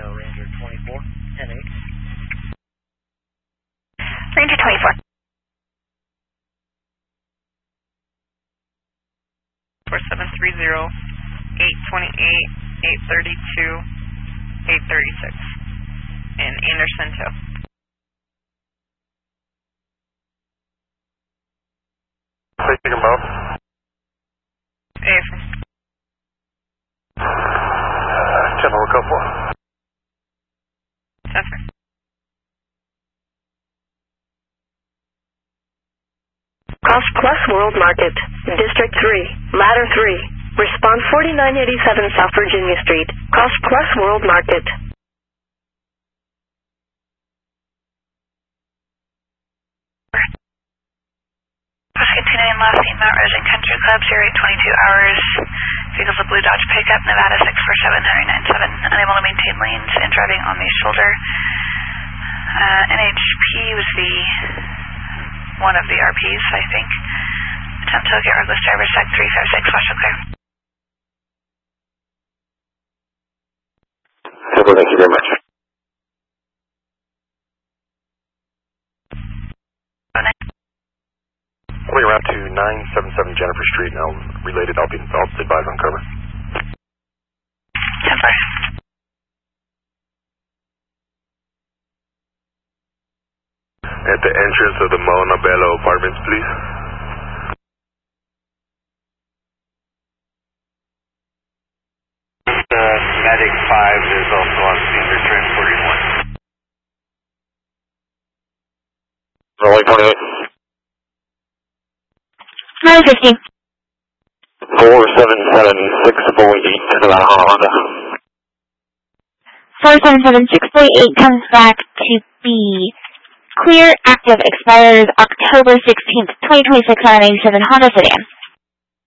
Ranger 24, 10-8. Ranger 24. 4730, 828, 832, 836. In Anderson, Tow. Taking them up. Affirm. Channel couple. Affirm. Cost Plus World Market, District 3, Ladder 3. Response 4987 South Virginia Street. Cost Plus World Market. Pushkin 29 last seen Mount Rosian Country Club, 0822 hours. Vehicles a blue Dodge pickup, Nevada 647-997, unable to maintain lanes and driving on the shoulder. NHP was one of the RPs, I think. Attempt to get reckless driver, sec 356, watch the clear. Thank you very much. Coming around to 977 Jennifer Street, now related, I'll advise on cover. 10-4. At the entrance of the Montebello Apartments, please. Medic 5 is also on scene, they're transporting one. Rolling 28. 950. 477648 Honda. 477648 comes back to be clear, active, expires October 16th, 2026 on an 87 Honda sedan.